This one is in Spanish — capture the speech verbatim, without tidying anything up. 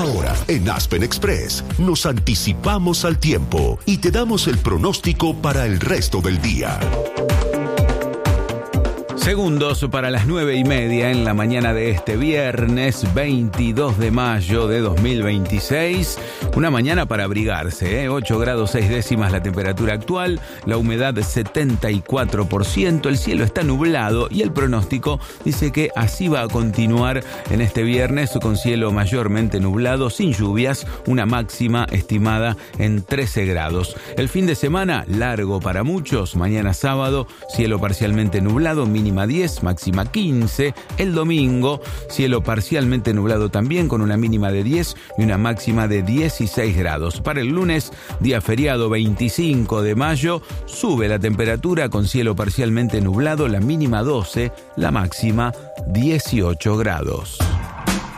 Ahora, en Aspen Express, nos anticipamos al tiempo y te damos el pronóstico para el resto del día. Segundos para las nueve y media en la mañana de este viernes veintidós de mayo de dos mil veintiséis. Una mañana para abrigarse, ¿eh? ocho grados seis décimas la temperatura actual, la humedad setenta y cuatro por ciento, el cielo está nublado y el pronóstico dice que así va a continuar en este viernes con cielo mayormente nublado, sin lluvias, una máxima estimada en trece grados. El fin de semana largo para muchos, mañana sábado, cielo parcialmente nublado, mínima diez, máxima quince. El domingo, cielo parcialmente nublado también con una mínima de diez y una máxima de dieciséis grados. Para el lunes, día feriado veinticinco de mayo, sube la temperatura con cielo parcialmente nublado, la mínima doce, la máxima dieciocho grados.